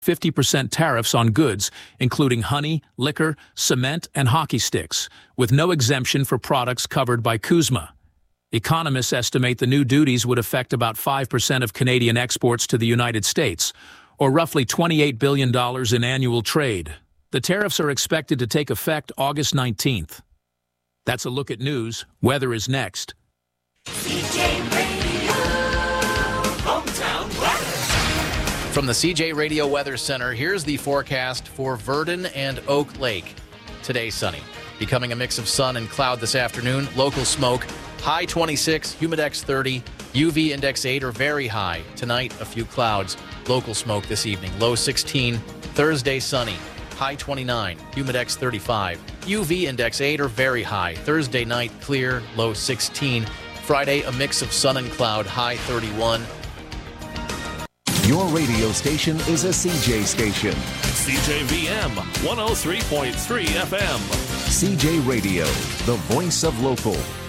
50% tariffs on goods, including honey, liquor, cement, and hockey sticks, with no exemption for products covered by CUSMA. Economists estimate the new duties would affect about 5% of Canadian exports to the United States, or roughly $28 billion in annual trade. The tariffs are expected to take effect August 19th. That's a look at news. Weather is next. CJ Radio, hometown weather. From the CJ Radio Weather Center, here's the forecast for Virden and Oak Lake. Today, sunny. Becoming a mix of sun and cloud this afternoon. Local smoke. High 26, humidex 30, UV index 8 or very high. Tonight, a few clouds. Local smoke this evening. Low 16. Thursday, sunny. High 29, humidex 35, UV index 8 or very high. Thursday night, clear, low 16. Friday, a mix of sun and cloud, high 31. Your radio station is a CJ station. CJVM 103.3 FM. CJ Radio, the voice of local.